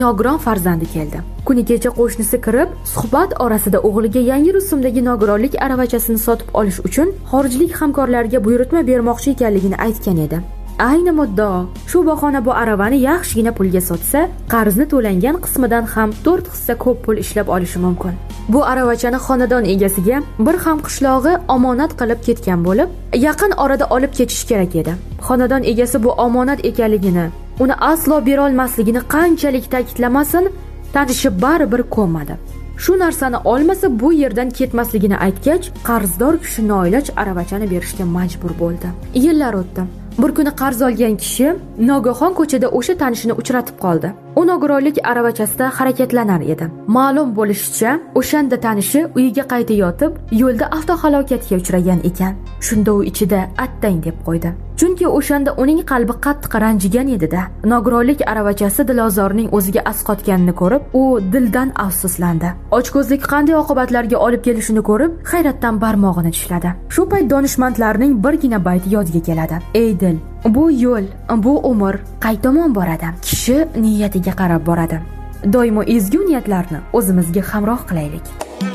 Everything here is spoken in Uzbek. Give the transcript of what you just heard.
nogiron farzandi keldi. Kuni kecha qo'shnisi kirib, suhbat orasida o'g'liga yangi rusumdagi nogironlik aravachasini sotib olish uchun xorijlik hamkorlarga buyurtma bermoqchi ekanligini aytgan edi. Ayni muddao shu bahona bu aravani yaxshigina pulga sotsa, qarzni to'langan qismidan ham 4 hissa ko'p pul ishlab olishi mumkin. Bu aravachani xonadon egasiga bir hamqishlog'i omonat qilib ketgan bo'lib, yaqin orada olib ketish kerak edi. Xonadon egasi bu omonat ekanligini, uni aslo bera olmasligini qanchalik ta'kidlamasin, tanishi baribir ko'nmadi. Shu narsani olmasa bu yerdan ketmasligini aytgach, qarzdor kishi noiloj aravachani berishga majbur bo'ldi. Yillar o'tdi. Bir kuni qarz olgan kishi nogahon ko'chada o'sha tanishini uchratib qoldi. U nogironlik aravachasida harakatlanar edi. Ma'lum bo'lishicha, o'shanda tanishi uyiga qaytayotib, yo'lda avtohalokatga uchragan ekan. Shunda u ichida attang deb qo'ydi. Chunki o'shanda uning qalbi qattiq ranjigan edi-da. Nogironlik aravachasi Dilozorning o'ziga asqotganini ko'rib, u dildan afsuslandi. Ochko'zlik qanday oqibatlarga olib kelishini ko'rib, hayratdan barmog'ini tishladi. Shu payt donishmandlarning birgina bayti yodiga keladi. Ey dil, bu yo'l, bu umr qay tomon boradi? Kishi niyatiga qarab boradi. Doimo ezgu niyatlarni o'zimizga hamroh qilaylik.